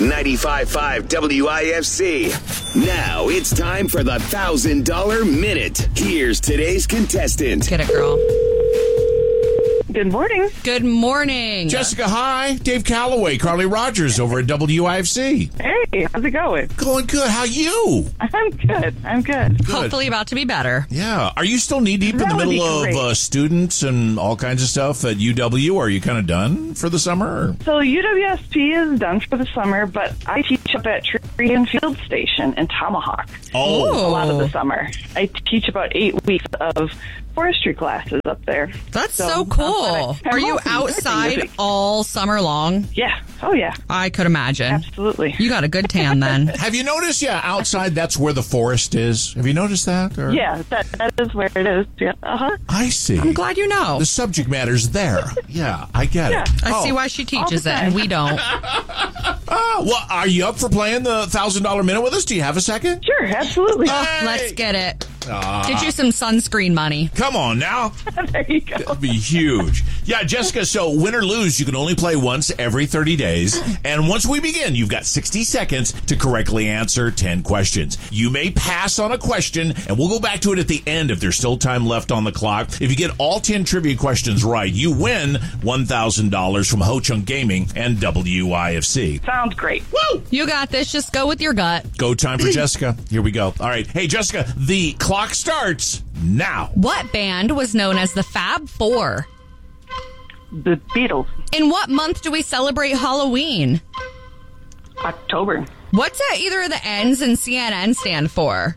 95.5 WIFC. Now it's time for the $1,000 Minute. Here's today's contestant. Get it, girl. Good morning. Good morning. Jessica, hi. Dave Calloway, Carly Rogers over at WIFC. Hey, how's it going? Going good. How you? I'm good. Hopefully about to be better. Yeah. Are you still knee-deep in the That would middle be of great. students and all kinds of stuff at UW? Are you kind of done for the summer? Or? So UWSP is done for the summer, but I teach up at Tree and Field Station in Tomahawk Oh. a lot of the summer. I teach about 8 weeks of forestry classes up there. That's So, so cool. I'm Are you hoping outside this week. all summer long? Yeah. Oh, yeah. I could imagine. Absolutely. You got a good tan then. Have you noticed, outside that's where the forest is? Have you noticed that? Or? Yeah, that is where it is. Yeah. Uh-huh. I see. I'm glad you know. The subject matter's there. Yeah, I get Yeah. it. I see why she teaches it and we don't. Well, are you up for playing the $1,000 Minute with us? Do you have a second? Sure, absolutely. Hey! Let's get it. Get you some sunscreen money. Come on now. There you go. That'd be huge. Yeah, Jessica, so win or lose, you can only play once every 30 days. And once we begin, you've got 60 seconds to correctly answer 10 questions. You may pass on a question, and we'll go back to it at the end if there's still time left on the clock. If you get all 10 trivia questions right, you win $1,000 from Ho Chunk Gaming and WIFC. Sounds great. Woo! You got this. Just go with your gut. Go time for Jessica. Here we go. All right. Hey, Jessica, the clock starts now. What band was known as the Fab Four? The Beatles. In what month do we celebrate Halloween? October. What's either of the N's in CNN stand for?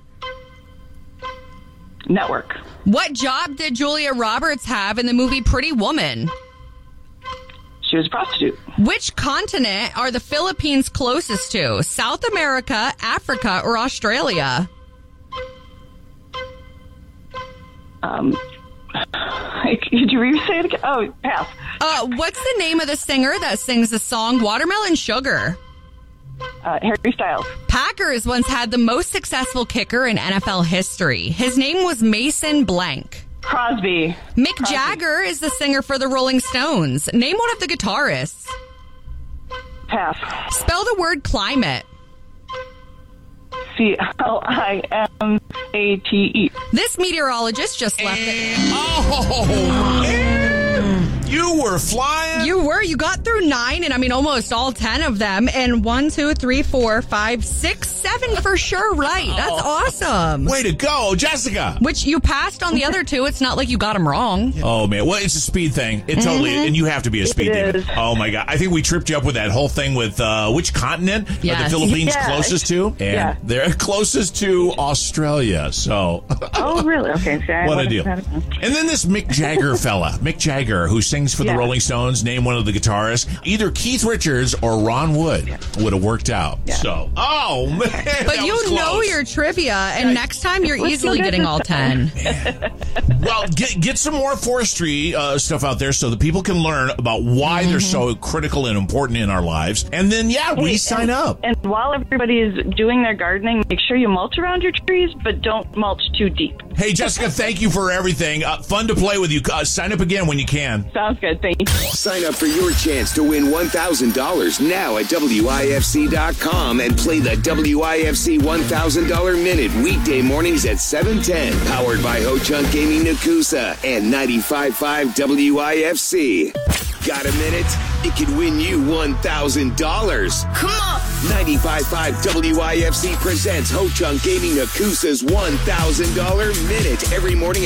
Network. What job did Julia Roberts have in the movie Pretty Woman? She was a prostitute. Which continent are the Philippines closest to? South America, Africa, or Australia? Could you re-say it again? Oh, pass. What's the name of the singer that sings the song Watermelon Sugar? Harry Styles. Packers once had the most successful kicker in NFL history. His name was Mason Blank. Crosby. Mick Jagger is the singer for the Rolling Stones. Name one of the guitarists. Pass. Spell the word climate. CLIMATE. This meteorologist just left it. Oh, man. You were flying. You got through 9, and I mean almost all 10 of them, and 1, 2, 3, 4, 5, 6, 7 for sure right. That's awesome. Way to go, Jessica. Which you passed on the other 2. It's not like you got them wrong. Oh, man. Well, it's a speed thing. It totally, and you have to be a speed demon. is. Oh, my God. I think we tripped you up with that whole thing with which continent are the Yes. Philippines Yeah. closest to? And Yeah. they're closest to Australia. So, Oh, really? Okay. So I what a would've deal. had it. And then this Mick Jagger fella, Mick Jagger, who sings for the Yeah. Rolling Stones, name one of the guitarists. Either Keith Richards or Ron Wood would have worked out. Yeah. So, oh, man. But that you was know close. your trivia, and next time you're easily getting all 10. Well, get some more forestry stuff out there so that people can learn about why they're so critical and important in our lives. And then, re-sign up. And while everybody is doing their gardening, make sure you mulch around your trees, but don't mulch too deep. Hey, Jessica, thank you for everything. Fun to play with you. Sign up again when you can. Sounds good. Thank you. Sign up for your chance to win $1,000 now at WIFC.com and play the WIFC $1,000 Minute weekday mornings at 7:10. Powered by Ho Chunk Gaming Nakusa and 95.5 WIFC. Got a minute? It could win you $1,000. Come on! 95.5 WIFC presents Ho Chunk Gaming Nakusa's $1,000 Minute every morning